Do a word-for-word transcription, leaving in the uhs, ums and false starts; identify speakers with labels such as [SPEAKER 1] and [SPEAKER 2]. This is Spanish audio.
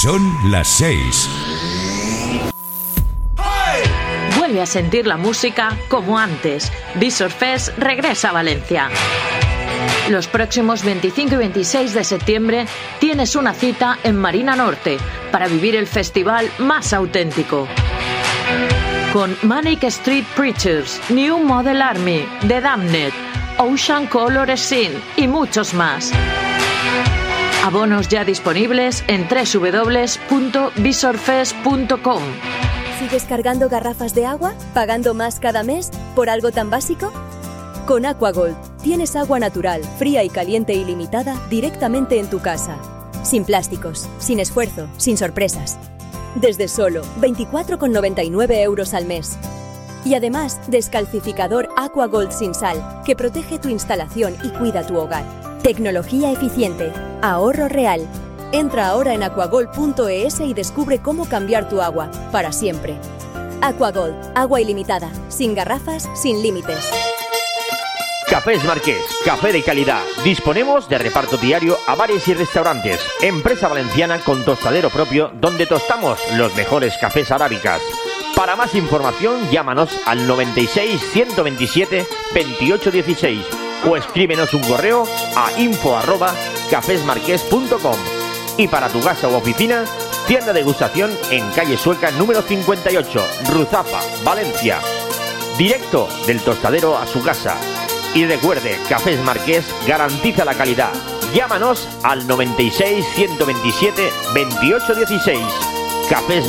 [SPEAKER 1] Son las seis.
[SPEAKER 2] Vuelve a sentir la música como antes. Visor Fest regresa a Valencia. Los próximos veinticinco y veintiséis de septiembre tienes una cita en Marina Norte para vivir el festival más auténtico. Con Manic Street Preachers, New Model Army, The Damned, Ocean Color Scene y muchos más. Abonos ya disponibles en doble u doble u doble u punto visorfest punto com.
[SPEAKER 3] ¿Sigues cargando garrafas de agua? ¿Pagando más cada mes por algo tan básico? Con Aquagold tienes agua natural, fría y caliente ilimitada directamente en tu casa. Sin plásticos, sin esfuerzo, sin sorpresas. Desde solo veinticuatro con noventa y nueve euros al mes. Y además, descalcificador Aquagold sin sal, que protege tu instalación y cuida tu hogar. Tecnología eficiente, ahorro real. Entra ahora en aquagold punto es y descubre cómo cambiar tu agua, para siempre. Aquagold, agua ilimitada, sin garrafas, sin límites.
[SPEAKER 4] Cafés Marqués, café de calidad. Disponemos de reparto diario a bares y restaurantes. Empresa valenciana con tostadero propio donde tostamos los mejores cafés arábicas. Para más información, llámanos al noventa y seis, ciento veintisiete, veintiocho dieciséis o escríbenos un correo a info arroba cafésmarqués punto com. Y para tu casa u oficina, tienda de degustación en calle Sueca número cincuenta y ocho, Ruzafa, Valencia. Directo del tostadero a su casa. Y recuerde, Cafés Marqués garantiza la calidad. Llámanos al noventa y seis, ciento veintisiete, veintiocho dieciséis. Cafés